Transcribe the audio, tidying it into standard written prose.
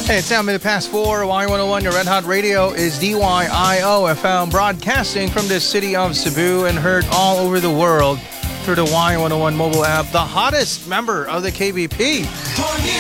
Hey, it's now minute past 4. Y101, your Red Hot Radio is DYIO FM, broadcasting from the city of Cebu and heard all over the world through the Y101 mobile app, the hottest member of the KBP.